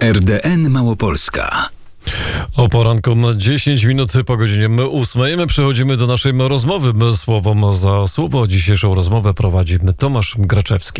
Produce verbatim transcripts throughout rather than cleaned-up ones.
R D N Małopolska. O poranku dziesięć minut po godzinie ósmej. My przechodzimy do naszej rozmowy. Słowo za słowo. Dzisiejszą rozmowę prowadzi Tomasz Graczewski.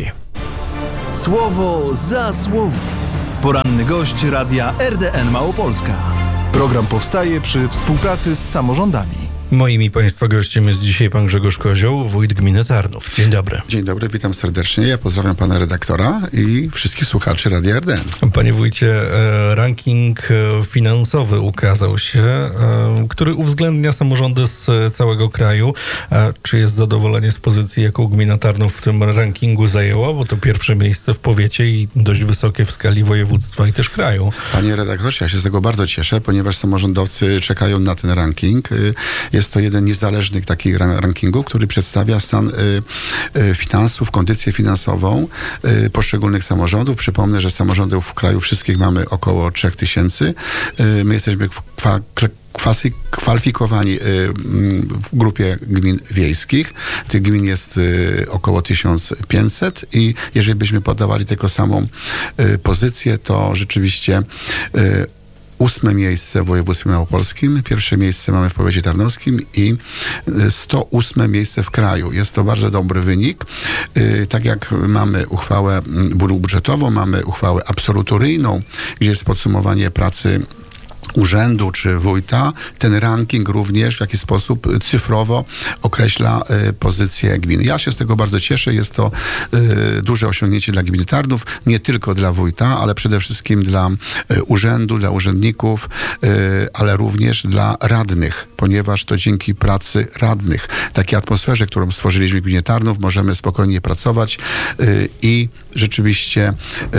Słowo za słowo. Poranny gość radia R D N Małopolska. Program powstaje przy współpracy z samorządami. Moim i Państwa gościem jest dzisiaj pan Grzegorz Kozioł, wójt gminy Tarnów. Dzień dobry. Dzień dobry, witam serdecznie. Ja pozdrawiam pana redaktora i wszystkich słuchaczy Radia R D N. Panie wójcie, ranking finansowy ukazał się, który uwzględnia samorządy z całego kraju. Czy jest zadowolenie z pozycji, jaką gmina Tarnów w tym rankingu zajęła? Bo to pierwsze miejsce w powiecie i dość wysokie w skali województwa i też kraju. Panie redaktorze, ja się z tego bardzo cieszę, ponieważ samorządowcy czekają na ten ranking. Jest to jeden niezależny taki rankingu, który przedstawia stan y, y, finansów, kondycję finansową y, poszczególnych samorządów. Przypomnę, że samorządów w kraju wszystkich mamy około trzech tysięcy. Y, my jesteśmy kwa, kwasy, kwalifikowani y, w grupie gmin wiejskich. Tych gmin jest y, około tysiąc pięćset i jeżeli byśmy podawali tylko samą y, pozycję, to rzeczywiście y, ósme miejsce w województwie małopolskim, pierwsze miejsce mamy w powiecie tarnowskim i sto ósme miejsce w kraju. Jest to bardzo dobry wynik. Tak jak mamy uchwałę budżetową, mamy uchwałę absolutoryjną, gdzie jest podsumowanie pracy urzędu czy wójta, ten ranking również w jakiś sposób cyfrowo określa y, pozycję gminy. Ja się z tego bardzo cieszę. Jest to y, duże osiągnięcie dla gminy Tarnów, nie tylko dla wójta, ale przede wszystkim dla y, urzędu, dla urzędników, y, ale również dla radnych, ponieważ to dzięki pracy radnych, takiej atmosferze, którą stworzyliśmy w gminie Tarnów, możemy spokojnie pracować y, i rzeczywiście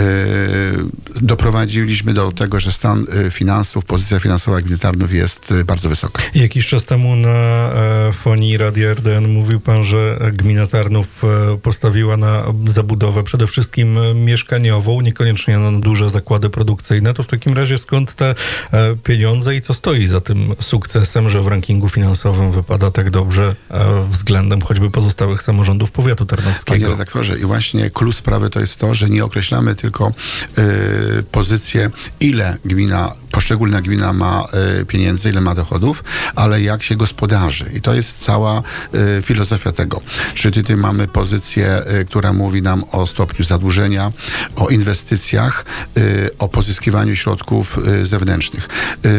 y, doprowadziliśmy do tego, że stan y, finansów, pozycja finansowa gminy Tarnów jest bardzo wysoka. Jakiś czas temu na e, fonii Radia R D N mówił pan, że gmina Tarnów e, postawiła na zabudowę przede wszystkim mieszkaniową, niekoniecznie na duże zakłady produkcyjne. To w takim razie skąd te e, pieniądze i co stoi za tym sukcesem, że w rankingu finansowym wypada tak dobrze e, względem choćby pozostałych samorządów powiatu tarnowskiego? Panie redaktorze, i właśnie klucz sprawy to jest to, że nie określamy tylko y, pozycję, ile gmina, poszczególna gmina ma y, pieniędzy, ile ma dochodów, ale jak się gospodarzy. I to jest cała y, filozofia tego. Czyli tutaj mamy pozycję, y, która mówi nam o stopniu zadłużenia, o inwestycjach, y, o pozyskiwaniu środków y, zewnętrznych.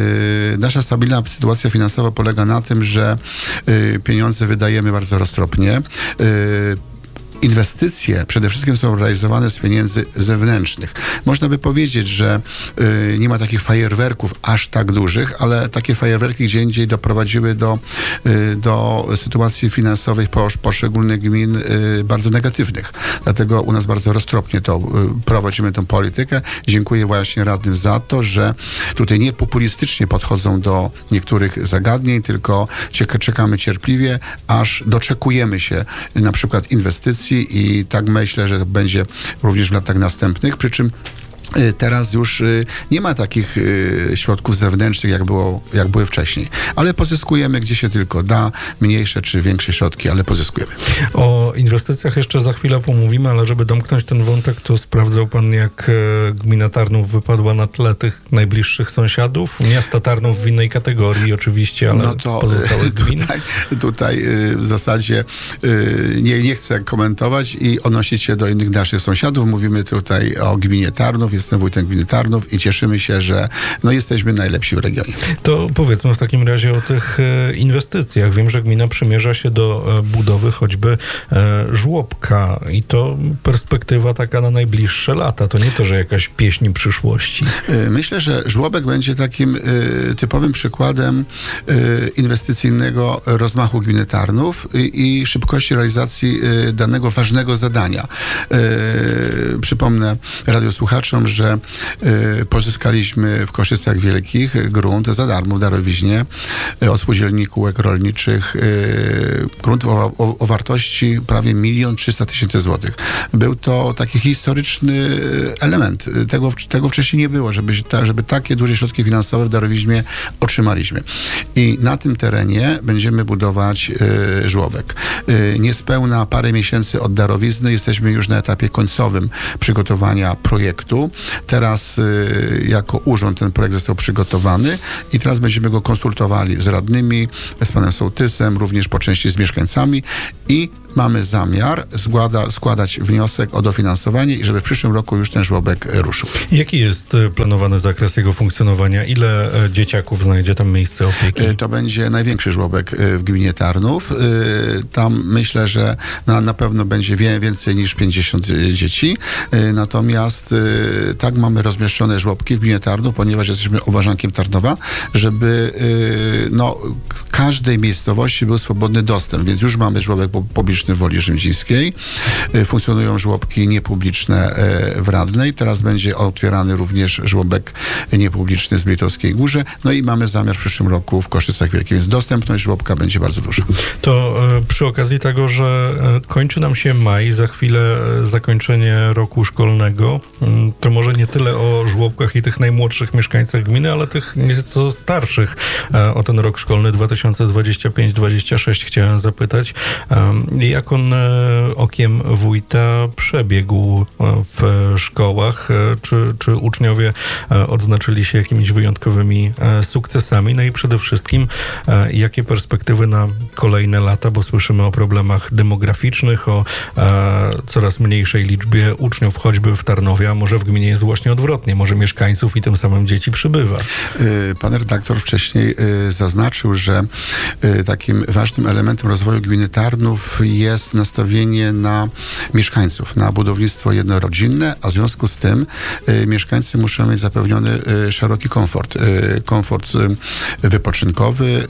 Y, nasza stabilna sytuacja finansowa polega na tym, że y, pieniądze wydajemy bardzo roztropnie. Y, Inwestycje przede wszystkim są realizowane z pieniędzy zewnętrznych. Można by powiedzieć, że y, nie ma takich fajerwerków aż tak dużych, ale takie fajerwerki gdzie indziej doprowadziły do, y, do sytuacji finansowej posz, poszczególnych gmin y, bardzo negatywnych. Dlatego u nas bardzo roztropnie to y, prowadzimy tą politykę. Dziękuję właśnie radnym za to, że tutaj nie populistycznie podchodzą do niektórych zagadnień, tylko czekamy cierpliwie, aż doczekujemy się na przykład inwestycji i tak myślę, że będzie również w latach następnych, przy czym teraz już nie ma takich środków zewnętrznych, jak, było, jak były wcześniej. Ale pozyskujemy, gdzie się tylko da, mniejsze czy większe środki, ale pozyskujemy. O inwestycjach jeszcze za chwilę pomówimy, ale żeby domknąć ten wątek, to sprawdzał pan, jak gmina Tarnów wypadła na tle tych najbliższych sąsiadów. Miasta Tarnów w innej kategorii oczywiście, ale no to pozostałe gminy. Tutaj, tutaj w zasadzie nie, nie chcę komentować i odnosić się do innych naszych sąsiadów. Mówimy tutaj o gminie Tarnów. Jestem wójtem gminy Tarnów i cieszymy się, że no, jesteśmy najlepsi w regionie. To powiedzmy w takim razie o tych e, inwestycjach. Wiem, że gmina przymierza się do e, budowy choćby e, żłobka i to perspektywa taka na najbliższe lata. To nie to, że jakaś pieśń przyszłości. Myślę, że żłobek będzie takim e, typowym przykładem e, inwestycyjnego rozmachu gminy Tarnów i, i szybkości realizacji e, danego ważnego zadania. E, przypomnę radiosłuchaczom, że y, pozyskaliśmy w Koszycach Wielkich grunt za darmo w darowiźnie y, od spółdzielni kółek rolniczych. Y, grunt o, o, o wartości prawie milion trzysta tysięcy złotych. Był to taki historyczny element. Tego, tego wcześniej nie było, żeby, żeby takie duże środki finansowe w darowiźmie otrzymaliśmy. I na tym terenie będziemy budować y, żłobek. Y, niespełna parę miesięcy od darowizny jesteśmy już na etapie końcowym przygotowania projektu. Teraz jako urząd ten projekt został przygotowany i teraz będziemy go konsultowali z radnymi, z panem sołtysem, również po części z mieszkańcami i mamy zamiar składa, składać wniosek o dofinansowanie i żeby w przyszłym roku już ten żłobek ruszył. Jaki jest planowany zakres jego funkcjonowania? Ile dzieciaków znajdzie tam miejsce opieki? To będzie największy żłobek w gminie Tarnów. Tam myślę, że na, na pewno będzie wie, więcej niż pięćdziesiąt dzieci. Natomiast tak mamy rozmieszczone żłobki w gminie Tarnów, ponieważ jesteśmy uważankiem Tarnowa, żeby no, w każdej miejscowości był swobodny dostęp, więc już mamy żłobek publiczny w Woli Rzymdzińskiej. Funkcjonują żłobki niepubliczne w Radnej. Teraz będzie otwierany również żłobek niepubliczny w Zbritowskiej Górze. No i mamy zamiar w przyszłym roku w Koszyczach Wielkich, więc dostępność żłobka będzie bardzo duża. To e, przy okazji tego, że e, kończy nam się maj, za chwilę e, zakończenie roku szkolnego, m, to może nie tyle o żłobkach i tych najmłodszych mieszkańcach gminy, ale tych nieco starszych e, o ten rok szkolny dwa tysiące dwudziesty piąty dwudziesty szósty chciałem zapytać. E, jak on e, okiem wójta przebiegł e, w szkołach? E, czy, czy uczniowie e, odznaczyli się jakimiś wyjątkowymi e, sukcesami? No i przede wszystkim e, jakie perspektywy na kolejne lata, bo słyszymy o problemach demograficznych, o e, coraz mniejszej liczbie uczniów, choćby w Tarnowie, a może w gminie jest właśnie odwrotnie, może mieszkańców i tym samym dzieci przybywa. Pan redaktor wcześniej zaznaczył, że takim ważnym elementem rozwoju gminy Tarnów jest nastawienie na mieszkańców, na budownictwo jednorodzinne, a w związku z tym mieszkańcy muszą mieć zapewniony szeroki komfort. Komfort wypoczynkowy,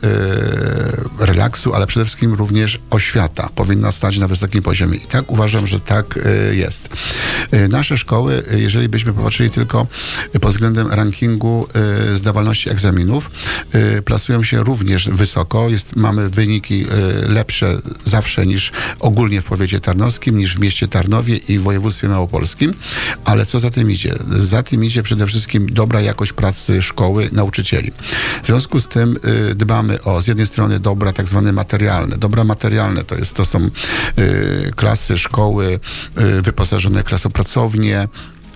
relaksu, ale przede wszystkim również oświata powinna stać na wysokim poziomie. I tak uważam, że tak jest. Nasze szkoły, jeżeli byśmy popatrzyli tylko pod względem rankingu zdawalności egzaminów, plasują się również wysoko. Jest, mamy wyniki lepsze zawsze niż ogólnie w powiecie tarnowskim, niż w mieście Tarnowie i w województwie małopolskim. Ale co za tym idzie? Za tym idzie przede wszystkim dobra jakość pracy szkoły, nauczycieli. W związku z tym y, dbamy o z jednej strony dobra tak zwane materialne. Dobra materialne to jest, to są y, klasy, szkoły, y, wyposażone klasopracownie.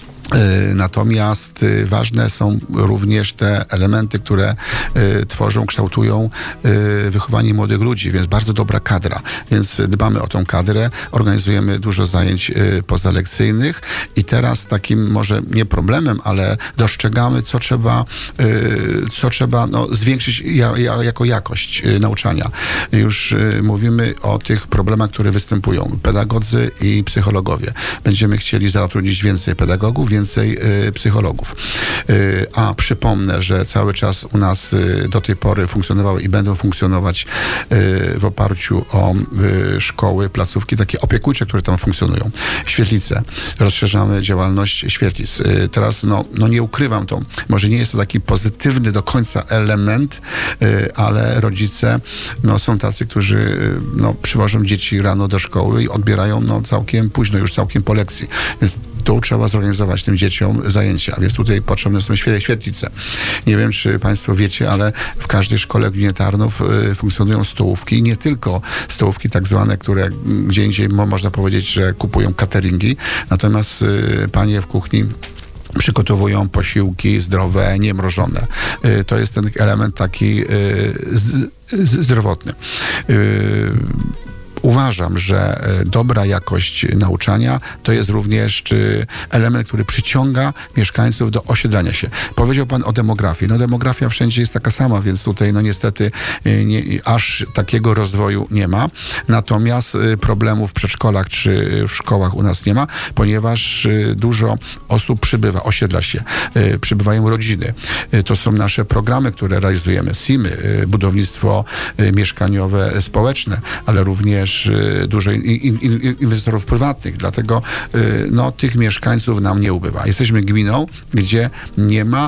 Natomiast ważne są również te elementy, które y, tworzą, kształtują y, wychowanie młodych ludzi, więc bardzo dobra kadra. Więc dbamy o tą kadrę, organizujemy dużo zajęć y, pozalekcyjnych i teraz takim może nie problemem, ale dostrzegamy, co trzeba, y, co trzeba no, zwiększyć ja, ja, jako jakość y, nauczania. Już y, mówimy o tych problemach, które występują. Pedagodzy i psychologowie. Będziemy chcieli zatrudnić więcej pedagogów, więcej y, psychologów. Y, a przypomnę, że cały czas u nas y, do tej pory funkcjonowały i będą funkcjonować y, w oparciu o y, szkoły, placówki takie opiekuńcze, które tam funkcjonują. Świetlice. Rozszerzamy działalność świetlic. Y, teraz no, no nie ukrywam to. Może nie jest to taki pozytywny do końca element, y, ale rodzice no, są tacy, którzy y, no, przywożą dzieci rano do szkoły i odbierają no, całkiem późno, już całkiem po lekcji. Więc tu trzeba zorganizować tym dzieciom zajęcia, więc tutaj potrzebne są świetlice. Nie wiem, czy państwo wiecie, ale w każdej szkole w gminie Tarnów y, funkcjonują stołówki, nie tylko stołówki tak zwane, które gdzie indziej mo, można powiedzieć, że kupują cateringi, natomiast y, panie w kuchni przygotowują posiłki zdrowe, niemrożone. Y, to jest ten element taki y, z, z, zdrowotny. Y, Uważam, że dobra jakość nauczania to jest również element, który przyciąga mieszkańców do osiedlania się. Powiedział pan o demografii. No demografia wszędzie jest taka sama, więc tutaj no niestety nie, aż takiego rozwoju nie ma. Natomiast problemów w przedszkolach czy w szkołach u nas nie ma, ponieważ dużo osób przybywa, osiedla się. Przybywają rodziny. To są nasze programy, które realizujemy. SIM-y, budownictwo mieszkaniowe społeczne, ale również dużo in, in, in, inwestorów prywatnych, dlatego no, tych mieszkańców nam nie ubywa. Jesteśmy gminą, gdzie nie ma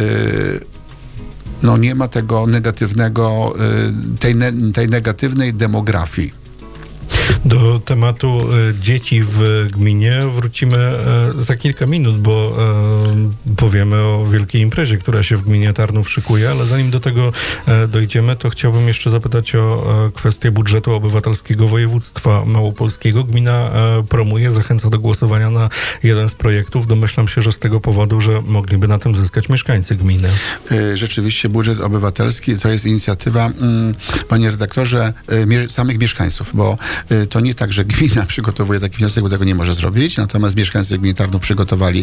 no, nie ma tego negatywnego, tej, ne, tej negatywnej demografii. Do tematu dzieci w gminie wrócimy za kilka minut, bo powiemy o wielkiej imprezie, która się w gminie Tarnów szykuje, ale zanim do tego dojdziemy, to chciałbym jeszcze zapytać o kwestię budżetu obywatelskiego województwa małopolskiego. Gmina promuje, zachęca do głosowania na jeden z projektów. Domyślam się, że z tego powodu, że mogliby na tym zyskać mieszkańcy gminy. Rzeczywiście budżet obywatelski to jest inicjatywa, panie redaktorze, samych mieszkańców, bo to nie tak, że gmina przygotowuje taki wniosek, bo tego nie może zrobić, natomiast mieszkańcy gminy Tarnów przygotowali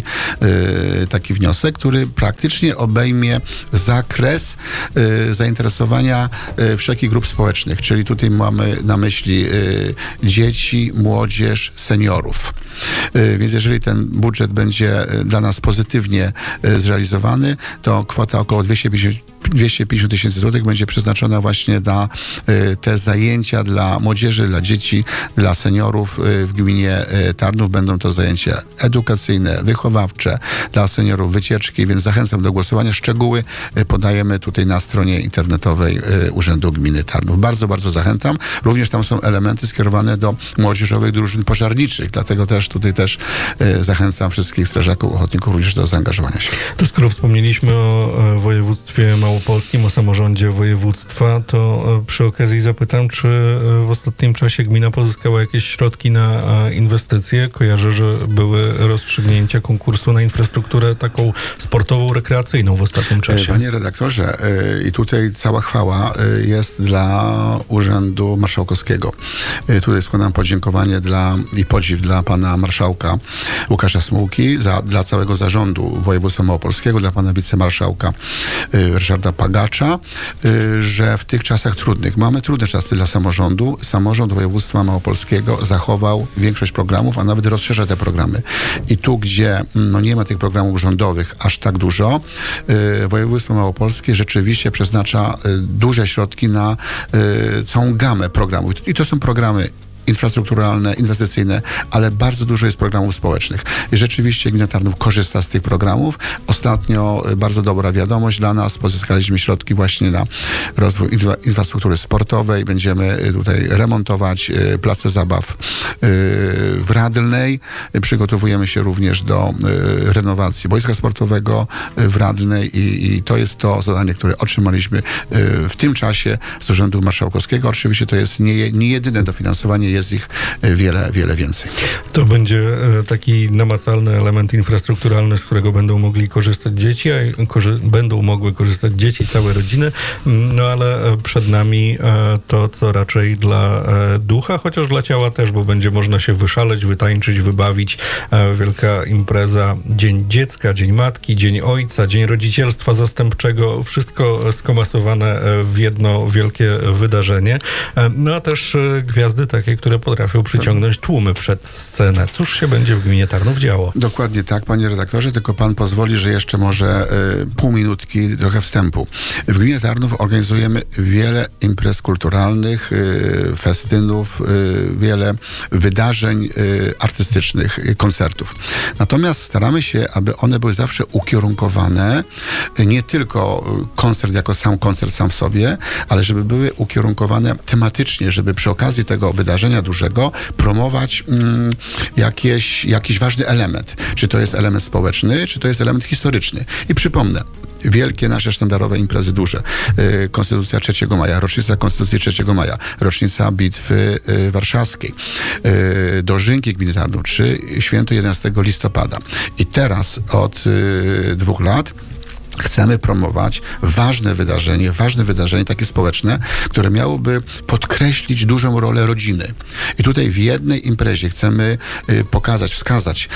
taki wniosek, który praktycznie obejmie zakres zainteresowania wszelkich grup społecznych, czyli tutaj mamy na myśli dzieci, młodzież, seniorów. Więc jeżeli ten budżet będzie dla nas pozytywnie zrealizowany, to kwota około dwieście pięćdziesiąt tysięcy złotych będzie przeznaczona właśnie na te zajęcia dla młodzieży, dla dzieci, dla seniorów w gminie Tarnów. Będą to zajęcia edukacyjne, wychowawcze, dla seniorów wycieczki, więc zachęcam do głosowania. Szczegóły podajemy tutaj na stronie internetowej Urzędu Gminy Tarnów. Bardzo, bardzo zachęcam. Również tam są elementy skierowane do młodzieżowych drużyn pożarniczych, dlatego też tutaj też zachęcam wszystkich strażaków, ochotników również do zaangażowania się. To skoro wspomnieliśmy o województwie małopolskim, o samorządzie województwa, to przy okazji zapytam, czy w ostatnim czasie gmina pozyskała jakieś środki na inwestycje? Kojarzę, że były rozstrzygnięcia konkursu na infrastrukturę taką sportową, rekreacyjną w ostatnim czasie. Panie redaktorze, i tutaj cała chwała jest dla Urzędu Marszałkowskiego. Tutaj składam podziękowanie dla, i podziw dla pana marszałka Łukasza Smułki, za, dla całego zarządu województwa małopolskiego, dla pana wicemarszałka Ryszarda Pagacza, że w tych czasach trudnych, mamy trudne czasy dla samorządu, samorząd województwa małopolskiego zachował większość programów, a nawet rozszerza te programy. I tu, gdzie no, nie ma tych programów rządowych aż tak dużo, województwo małopolskie rzeczywiście przeznacza duże środki na całą gamę programów. I to są programy infrastrukturalne, inwestycyjne, ale bardzo dużo jest programów społecznych. I rzeczywiście gmina Tarnów korzysta z tych programów. Ostatnio bardzo dobra wiadomość dla nas. Pozyskaliśmy środki właśnie na rozwój infrastruktury sportowej. Będziemy tutaj remontować place zabaw w Radlnej. Przygotowujemy się również do renowacji boiska sportowego w Radlnej i, i to jest to zadanie, które otrzymaliśmy w tym czasie z Urzędu Marszałkowskiego. Oczywiście to jest nie, nie jedyne dofinansowanie, jest ich wiele, wiele więcej. To będzie taki namacalny element infrastrukturalny, z którego będą mogli korzystać dzieci, a korzy- będą mogły korzystać dzieci, całe rodziny, no ale przed nami to, co raczej dla ducha, chociaż dla ciała też, bo będzie można się wyszaleć, wytańczyć, wybawić. Wielka impreza, Dzień Dziecka, Dzień Matki, Dzień Ojca, Dzień Rodzicielstwa Zastępczego, wszystko skomasowane w jedno wielkie wydarzenie. No a też gwiazdy takie, które potrafią przyciągnąć tłumy przed scenę. Cóż się będzie w gminie Tarnów działo? Dokładnie tak, panie redaktorze, tylko pan pozwoli, że jeszcze może y, pół minutki, trochę wstępu. W gminie Tarnów organizujemy wiele imprez kulturalnych, y, festynów, y, wiele wydarzeń y, artystycznych, y, koncertów. Natomiast staramy się, aby one były zawsze ukierunkowane, y, nie tylko koncert jako sam koncert sam w sobie, ale żeby były ukierunkowane tematycznie, żeby przy okazji tego wydarzenia dużego promować mm, jakieś, jakiś ważny element. Czy to jest element społeczny, czy to jest element historyczny. I przypomnę, wielkie nasze sztandarowe imprezy duże. Yy, Konstytucja trzeciego maja, rocznica Konstytucji trzeciego maja, rocznica Bitwy yy, Warszawskiej, yy, dożynki gminy Tarnów, czy święto jedenastego listopada. I teraz od yy, dwóch lat chcemy promować ważne wydarzenie, ważne wydarzenie takie społeczne, które miałoby podkreślić dużą rolę rodziny. I tutaj w jednej imprezie chcemy y, pokazać, wskazać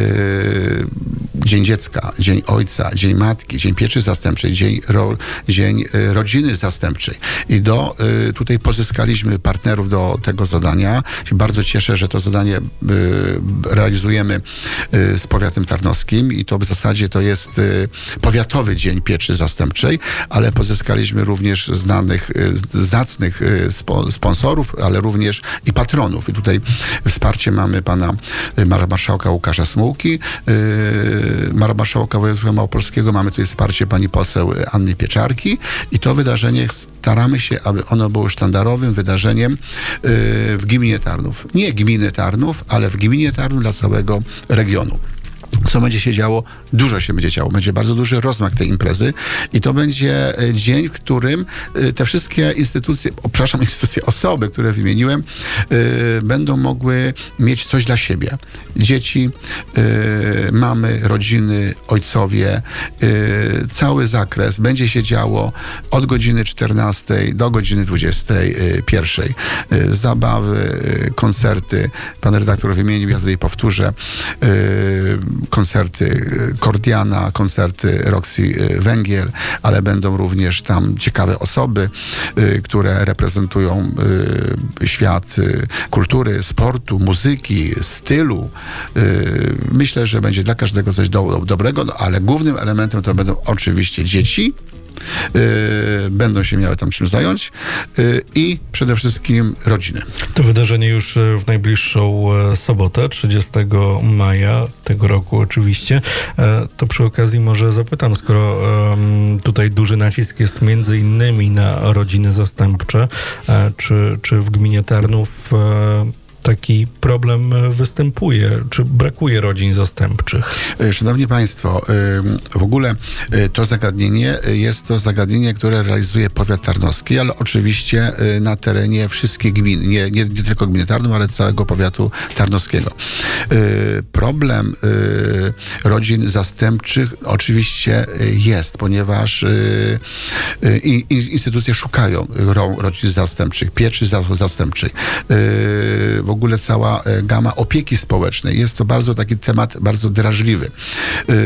y, Dzień Dziecka, Dzień Ojca, Dzień Matki, Dzień Pieczy Zastępczej, Dzień, ro, dzień y, Rodziny Zastępczej. I do, y, tutaj pozyskaliśmy partnerów do tego zadania. Się bardzo cieszę, że to zadanie y, realizujemy y, z powiatem tarnowskim i to w zasadzie to jest y, powiatowy Dzień Pieczy Zastępczej, ale pozyskaliśmy również znanych, zacnych sponsorów, ale również i patronów. I tutaj wsparcie mamy pana marszałka Łukasza Smułki, marszałka województwa małopolskiego. Mamy tutaj wsparcie pani poseł Anny Pieczarki i to wydarzenie staramy się, aby ono było sztandarowym wydarzeniem w gminie Tarnów. Nie gminy Tarnów, ale w gminie Tarnów dla całego regionu. Co będzie się działo? Dużo się będzie działo. Będzie bardzo duży rozmach tej imprezy i to będzie dzień, w którym te wszystkie instytucje, o, przepraszam, instytucje, osoby, które wymieniłem, y, będą mogły mieć coś dla siebie. Dzieci, y, mamy, rodziny, ojcowie, y, cały zakres będzie się działo od godziny czternastej do godziny dwudziestej pierwszej. Y, zabawy, y, koncerty. Pan redaktor wymienił, ja tutaj powtórzę, y, koncerty Kordiana, koncerty Roxy Węgiel, ale będą również tam ciekawe osoby, y, które reprezentują y, świat y, kultury, sportu, muzyki, stylu. Y, myślę, że będzie dla każdego coś do, do, dobrego, no, ale głównym elementem to będą oczywiście dzieci, Yy, będą się miały tam czym zająć yy, i przede wszystkim rodziny. To wydarzenie już w najbliższą sobotę, trzydziestego maja tego roku oczywiście. To przy okazji może zapytam, skoro um, tutaj duży nacisk jest między innymi na rodziny zastępcze, czy, czy w gminie Tarnów um, taki problem występuje? Czy brakuje rodzin zastępczych? Szanowni Państwo, w ogóle to zagadnienie jest to zagadnienie, które realizuje powiat tarnowski, ale oczywiście na terenie wszystkich gmin, nie, nie, nie tylko gminy Tarnów, ale całego powiatu tarnowskiego. Problem rodzin zastępczych oczywiście jest, ponieważ instytucje szukają rodzin zastępczych, pieczy zastępczej. W ogóle cała gama opieki społecznej. Jest to bardzo taki temat, bardzo drażliwy. Yy,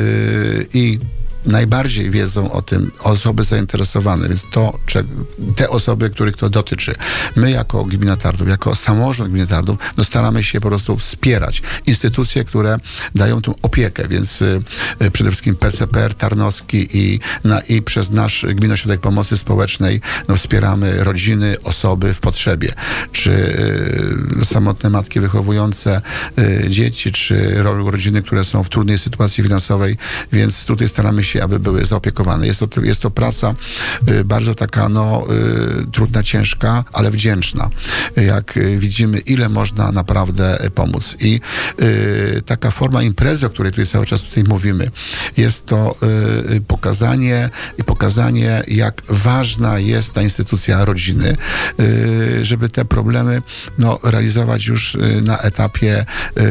I najbardziej wiedzą o tym osoby zainteresowane, więc to, te osoby, których to dotyczy. My jako gmina Tarnów, jako samorząd gminy Tarnów, no staramy się po prostu wspierać instytucje, które dają tą opiekę, więc y, przede wszystkim P C P R Tarnowski i, na, i przez nasz Gminny Ośrodek Pomocy Społecznej no, wspieramy rodziny, osoby w potrzebie, czy y, samotne matki wychowujące y, dzieci, czy ro, rodziny, które są w trudnej sytuacji finansowej, więc tutaj staramy się aby były zaopiekowane. Jest to, jest to praca y, bardzo taka no, y, trudna, ciężka, ale wdzięczna. Jak y, widzimy, ile można naprawdę y, pomóc. I y, taka forma imprezy, o której tutaj cały czas tutaj mówimy, jest to y, pokazanie, pokazanie, jak ważna jest ta instytucja rodziny, y, żeby te problemy no, realizować już y, na etapie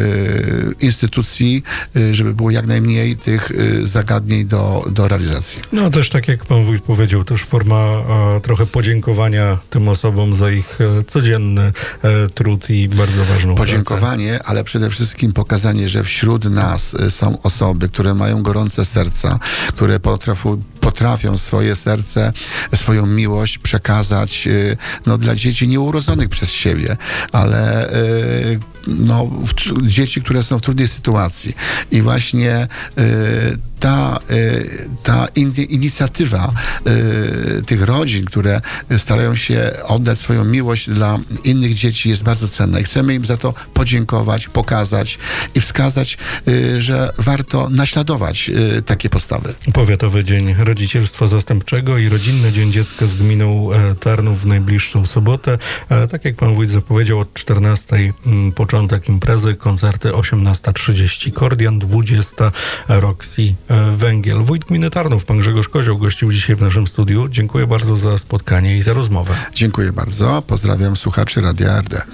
y, instytucji, y, żeby było jak najmniej tych y, zagadnień do do realizacji. No też tak jak pan wójt powiedział, też forma a, trochę podziękowania tym osobom za ich e, codzienny e, trud i bardzo ważną Podziękowanie, pracę. Ale przede wszystkim pokazanie, że wśród nas e, są osoby, które mają gorące serca, które potrafią, potrafią swoje serce, swoją miłość przekazać e, no, dla dzieci nieurodzonych przez siebie, ale e, no, w, dzieci, które są w trudnej sytuacji. I właśnie y, ta, y, ta in, inicjatywa y, tych rodzin, które starają się oddać swoją miłość dla innych dzieci, jest bardzo cenna. I chcemy im za to podziękować, pokazać i wskazać, y, że warto naśladować y, takie postawy. Powiatowy Dzień Rodzicielstwa Zastępczego i Rodzinny Dzień Dziecka z gminą Tarnów w najbliższą sobotę. Tak jak pan wójt zapowiedział, od czternastej początek imprezy, koncerty osiemnasta trzydzieści Kordian, dwudziesta Roxy Węgiel. Wójt gminy Tarnów, pan Grzegorz Kozioł, gościł dzisiaj w naszym studiu. Dziękuję bardzo za spotkanie i za rozmowę. Dziękuję bardzo. Pozdrawiam słuchaczy Radia R D N.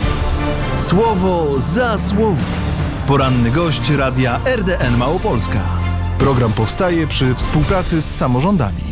Słowo za słowo. Poranny gość Radia R D N Małopolska. Program powstaje przy współpracy z samorządami.